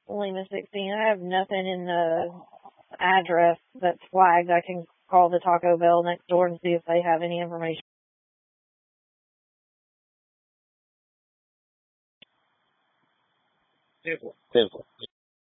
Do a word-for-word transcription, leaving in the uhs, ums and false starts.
Lima sixteen. I have nothing in the address that's flagged. I can call the Taco Bell next door and see if they have any information. Simple. Simple.